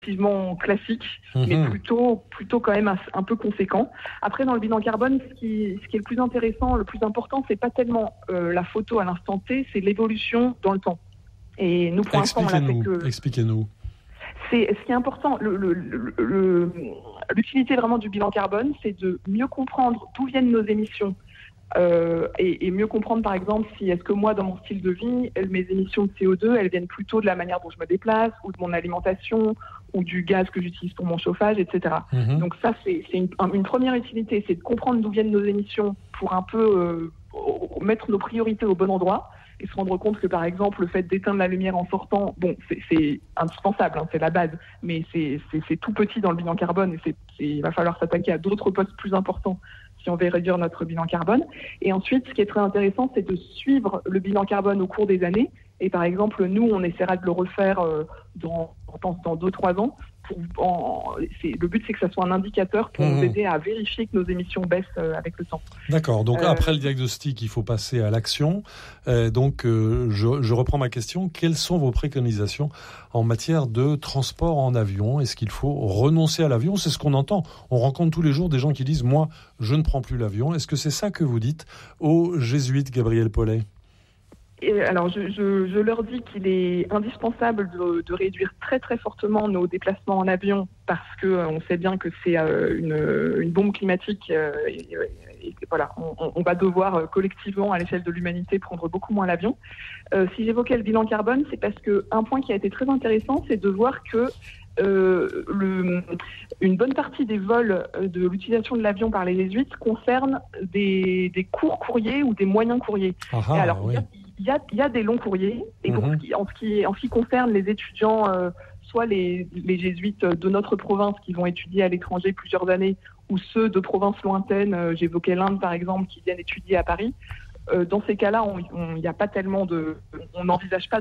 relativement classique, mais plutôt quand même un peu conséquent. Après, dans le bilan carbone, ce qui est le plus intéressant, le plus important, c'est pas tellement la photo à l'instant T, c'est l'évolution dans le temps. Et nous, pour l'instant, on l'a fait que... Expliquez-nous. C'est ce qui est important. L'utilité vraiment du bilan carbone, c'est de mieux comprendre d'où viennent nos émissions. Et mieux comprendre, par exemple, est-ce que moi, dans mon style de vie, mes émissions de CO2, elles viennent plutôt de la manière dont je me déplace, ou de mon alimentation, ou du gaz que j'utilise pour mon chauffage, etc. Donc ça, c'est une première utilité, c'est de comprendre d'où viennent nos émissions pour un peu mettre nos priorités au bon endroit, et se rendre compte que, par exemple, le fait d'éteindre la lumière en sortant, bon, c'est indispensable, c'est la base, mais c'est tout petit dans le bilan carbone, et il va falloir s'attaquer à d'autres postes plus importants si on veut réduire notre bilan carbone. Et ensuite, ce qui est très intéressant, c'est de suivre le bilan carbone au cours des années. Et par exemple, nous, on essaiera de le refaire dans 2-3 ans. Le but, c'est que ça soit un indicateur pour nous aider à vérifier que nos émissions baissent avec le temps. D'accord. Donc, après le diagnostic, il faut passer à l'action. Je reprends ma question. Quelles sont vos préconisations en matière de transport en avion? Est-ce qu'il faut renoncer à l'avion? C'est ce qu'on entend. On rencontre tous les jours des gens qui disent « Moi, je ne prends plus l'avion ». Est-ce que c'est ça que vous dites aux jésuites, Gabriel Paulet? Alors, je leur dis qu'il est indispensable de réduire très très fortement nos déplacements en avion parce que on sait bien que c'est une bombe climatique. Et voilà, on va devoir collectivement à l'échelle de l'humanité prendre beaucoup moins l'avion. Si j'évoquais le bilan carbone, c'est parce que un point qui a été très intéressant, c'est de voir que une bonne partie des vols de l'utilisation de l'avion par les jésuites concerne des courts courriers ou des moyens courriers. Il y a des longs courriers, et en ce qui concerne les étudiants, soit les jésuites de notre province qui vont étudier à l'étranger plusieurs années, ou ceux de provinces lointaines, j'évoquais l'Inde par exemple, qui viennent étudier à Paris, dans ces cas-là, on n'envisage pas